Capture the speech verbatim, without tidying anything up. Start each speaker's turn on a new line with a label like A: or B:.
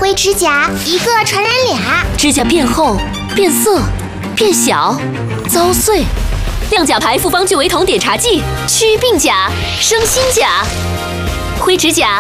A: 灰指甲一个传染俩，
B: 指甲变厚、变色、变小、遭碎。亮甲牌复方聚维酮碘茶剂，祛病甲，生新甲。灰指甲